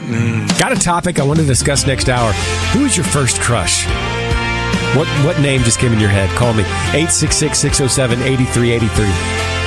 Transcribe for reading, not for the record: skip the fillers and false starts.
Got a topic I want to discuss next hour. Who is your first crush? What name just came in your head? Call me, 866-607-8383.